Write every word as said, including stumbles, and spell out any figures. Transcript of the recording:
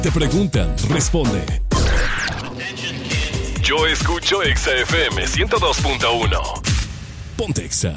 Te preguntan, responde. Yo escucho Exa F M ciento dos punto uno. Ponte Exa.